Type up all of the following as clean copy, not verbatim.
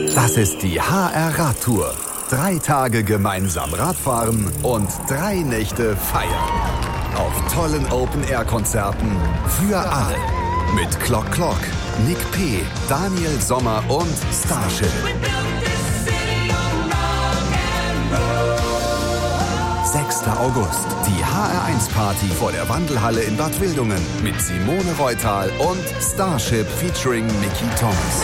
Das ist die HR-Radtour. 3 Tage gemeinsam Radfahren und 3 Nächte feiern. Auf tollen Open-Air-Konzerten für alle. Mit Clock Clock, Nick P., Daniel Sommer und Starship. 6. August, die HR1-Party vor der Wandelhalle in Bad Wildungen mit Simone Reutal und Starship featuring Nicky Thomas.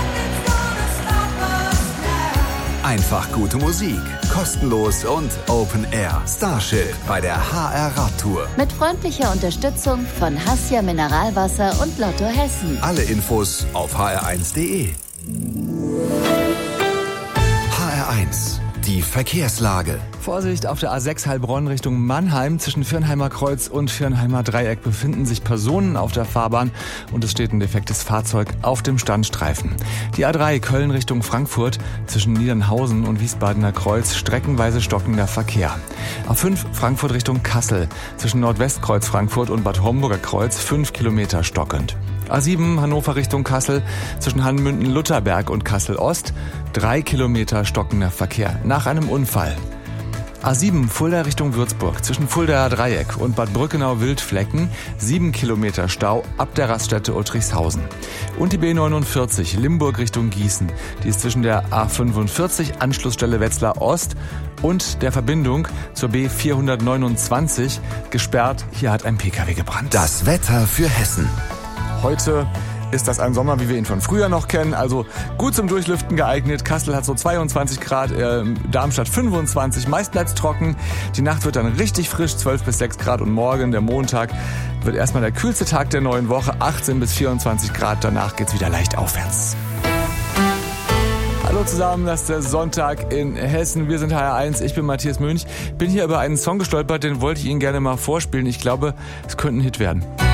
Einfach gute Musik, kostenlos und Open Air. Starship bei der HR-Radtour. Mit freundlicher Unterstützung von Hassia Mineralwasser und Lotto Hessen. Alle Infos auf hr1.de. HR1, die Verkehrslage. Vorsicht, auf der A6 Heilbronn Richtung Mannheim. Zwischen Viernheimer Kreuz und Viernheimer Dreieck befinden sich Personen auf der Fahrbahn und es steht ein defektes Fahrzeug auf dem Standstreifen. Die A3 Köln Richtung Frankfurt zwischen Niedernhausen und Wiesbadener Kreuz streckenweise stockender Verkehr. A5 Frankfurt Richtung Kassel zwischen Nordwestkreuz Frankfurt und Bad Homburger Kreuz 5 Kilometer stockend. A7 Hannover Richtung Kassel zwischen Hanmünden-Lutherberg und Kassel-Ost 3 Kilometer stockender Verkehr nach einem Unfall. A7 Fulda Richtung Würzburg zwischen Fuldaer Dreieck und Bad Brückenau-Wildflecken 7 Kilometer Stau ab der Raststätte Uttrichshausen. Und die B49 Limburg Richtung Gießen. Die ist zwischen der A45 Anschlussstelle Wetzlar Ost und der Verbindung zur B429 gesperrt. Hier hat ein PKW gebrannt. Das Wetter für Hessen. Heute ist das ein Sommer, wie wir ihn von früher noch kennen, also gut zum Durchlüften geeignet. Kassel hat so 22 Grad, Darmstadt 25, meist bleibt's trocken. Die Nacht wird dann richtig frisch, 12 bis 6 Grad und morgen, der Montag, wird erstmal der kühlste Tag der neuen Woche, 18 bis 24 Grad, danach geht's wieder leicht aufwärts. Hallo zusammen, das ist der Sonntag in Hessen. Wir sind HR1, ich bin Matthias Münch. Bin hier über einen Song gestolpert, den wollte ich Ihnen gerne mal vorspielen. Ich glaube, es könnte ein Hit werden.